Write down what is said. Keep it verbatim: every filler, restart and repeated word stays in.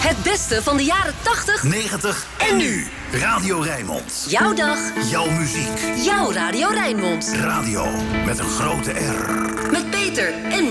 Het beste van de jaren tachtig, negentig en nu. Radio Rijnmond. Jouw dag. Jouw muziek. Jouw Radio Rijnmond. Radio met een grote R. Met Peter en